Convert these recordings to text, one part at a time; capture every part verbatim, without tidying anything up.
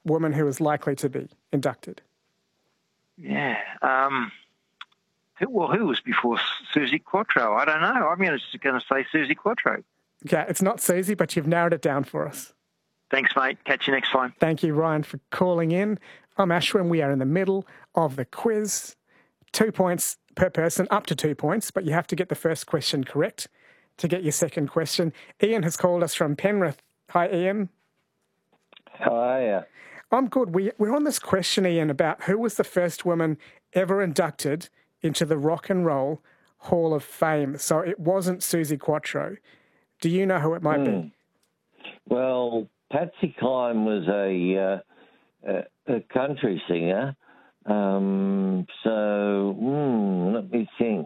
woman who is likely to be inducted? Yeah. Um, who, well, who was before Susie Quatro? I don't know. I'm going to say Susie Quatro. Okay, it's not Susie, but you've narrowed it down for us. Thanks, mate. Catch you next time. Thank you, Ryan, for calling in. I'm Ashwin. We are in the middle of the quiz. Two points per person, up to two points, but you have to get the first question correct to get your second question. Ian has called us from Penrith. Hi, Ian. How are you? I'm good. We, we're on this question, Ian, about who was the first woman ever inducted into the Rock and Roll Hall of Fame. So it wasn't Susie Quatro. Do you know who it might mm. be? Well, Patsy Cline was a, uh, a, a country singer. Um, so, mm, let me think.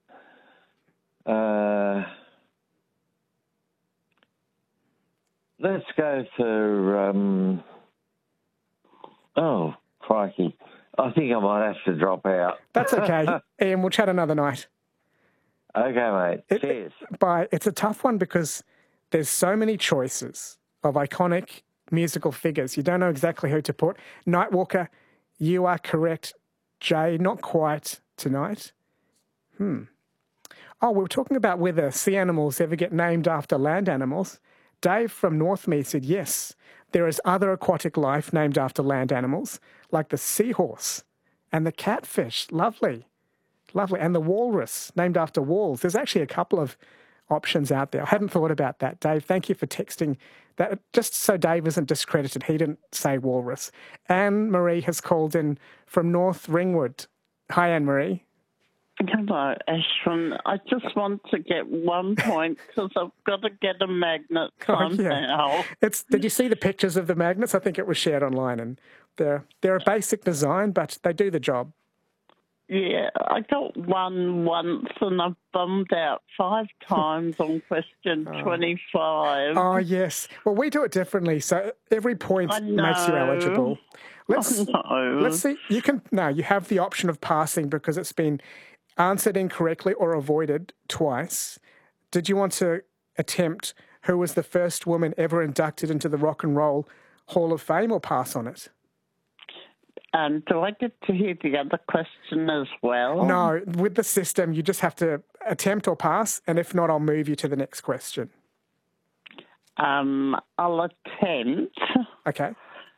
Uh, let's go for, um, oh, crikey. I think I might have to drop out. That's okay. Ian, we'll chat another night. Okay, mate. It, Cheers. But it's a tough one because there's so many choices of iconic musical figures. You don't know exactly who to put. Nightwalker, you are correct. Jay, not quite tonight. Hmm. Oh, we were talking about whether sea animals ever get named after land animals. Dave from Northmead said yes. There is other aquatic life named after land animals, like the seahorse and the catfish. Lovely. Lovely. And the walrus, named after walls. There's actually a couple of options out there. I hadn't thought about that, Dave. Thank you for texting that. Just so Dave isn't discredited, he didn't say walrus. Anne-Marie has called in from North Ringwood. Hi, Anne-Marie. Hello, Ashwin. I just want to get one point because I've got to get a magnet somehow. Oh, yeah. It's, did you see the pictures of the magnets? I think it was shared online, and they're, they're a basic design, but they do the job. Yeah, I got one once and I've bummed out five times on question oh. twenty-five. Oh, yes. Well, we do it differently, so every point makes you eligible. Let's, oh, no. let's see. You can, no, you have the option of passing because it's been answered incorrectly or avoided twice. Did you want to attempt who was the first woman ever inducted into the Rock and Roll Hall of Fame or pass on it? Um, do I get to hear the other question as well? No, with the system, you just have to attempt or pass, and if not, I'll move you to the next question. Um, I'll attempt. Okay.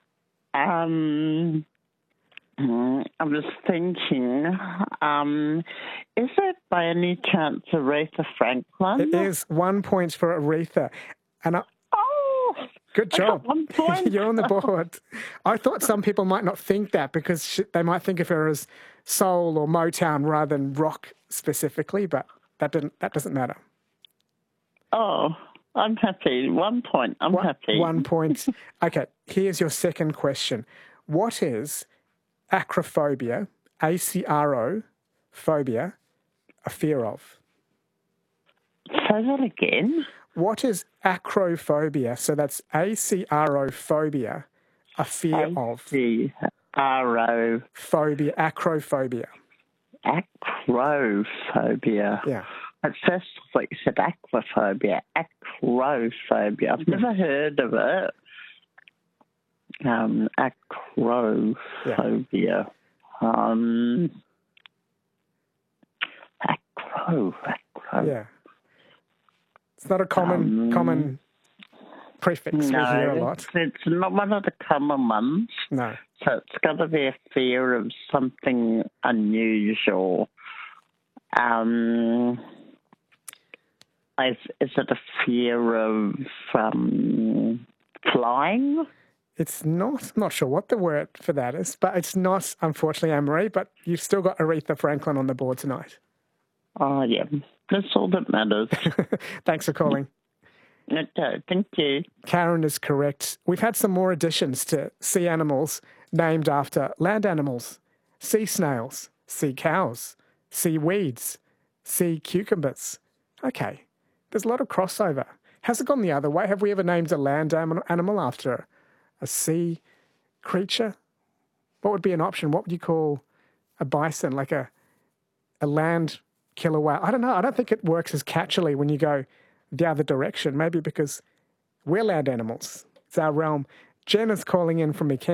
Um, I was thinking, um, is it by any chance Aretha Franklin? It is one point for Aretha. And I, oh, good job. I got one point. You're on the board. I thought some people might not think that because she, they might think of her as soul or Motown rather than rock specifically, but that didn't. That doesn't matter. Oh, I'm happy. One point. I'm one, happy. One point. Okay, here's your second question. What is acrophobia, A C R O, phobia, a fear of? Say that again. What is acrophobia? So that's A C R O, phobia, a fear of. A C R O. Phobia, acrophobia. Acrophobia. Yeah. At first, I thought you said aquaphobia. Acrophobia. I've never heard of it. Um, acrophobia. Yeah. Um, acro, acro. Yeah. It's not a common um, common prefix no, we hear a lot. It's not one of the common ones. No. So it's got to be a fear of something unusual. Um, is, is it a fear of um, flying? It's not. I'm not sure what the word for that is, but it's not, unfortunately, Anne-Marie, but you've still got Aretha Franklin on the board tonight. Oh, yeah. That's all that matters. Thanks for calling. Okay, thank you. Karen is correct. We've had some more additions to sea animals named after land animals. Sea snails, sea cows, sea weeds, sea cucumbers. Okay, there's a lot of crossover. Has it gone the other way? Have we ever named a land animal after a sea creature? What would be an option? What would you call a bison, like a a land killer whale? I don't know. I don't think it works as catchily when you go the other direction. Maybe because we're land animals. It's our realm. Jen is calling in from McKenzie.